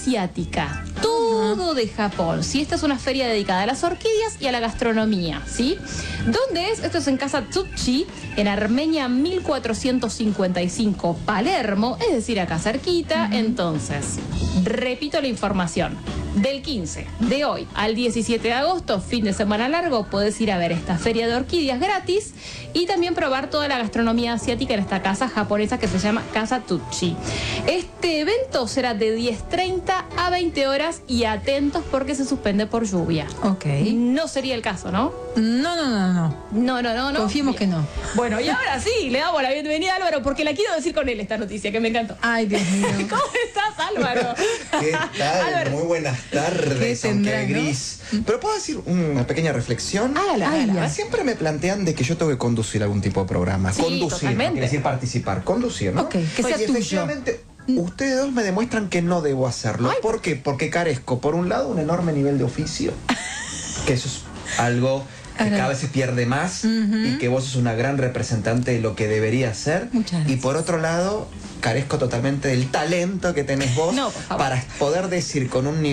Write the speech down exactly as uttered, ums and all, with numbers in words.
asiática. Todo de Japón, ¿sí? Esta es una feria dedicada a las orquídeas y a la gastronomía, ¿sí? ¿Dónde es? Esto es en Casa Tsuchi, en Armenia mil cuatrocientos cincuenta y cinco, Palermo, es decir, acá cerquita. Uh-huh. Entonces, repito la información. Del quince de hoy al diecisiete de agosto, fin de semana largo, podés ir a ver esta feria de orquídeas gratis y también probar toda la gastronomía asiática en esta casa japonesa que se llama Casa Tsuchi. Este evento será de diez treinta a veinte horas y atentos porque se suspende por lluvia. Ok. No sería el caso, ¿no? No, no, no, no. No, no, no, no. Confiemos que no. Bueno, y ahora sí, le damos la bienvenida a Álvaro porque la quiero decir con él esta noticia que me encantó. Ay, Dios mío. ¿Cómo estás, Álvaro? ¿Qué tal? Álvaro. Muy buenas tardes, tendrá, aunque gris. ¿No? Pero ¿puedo decir una pequeña reflexión? Hágala, Ay, hágala. ya. Siempre me plantean de que yo tengo que conducir algún tipo de programa. Sí, conducir, no totalmente. quiere decir participar. Conducir, ¿no? Ok, que sea y tuyo. efectivamente, ustedes dos me demuestran que no debo hacerlo. Ay. ¿Por qué? Porque carezco, por un lado, un enorme nivel de oficio, que eso es algo que Ahora. cada vez se pierde más, Ujú. y que vos sos una gran representante de lo que debería ser. Muchas Y gracias. por otro lado, carezco totalmente del talento que tenés vos No, por favor. para poder decir con un nivel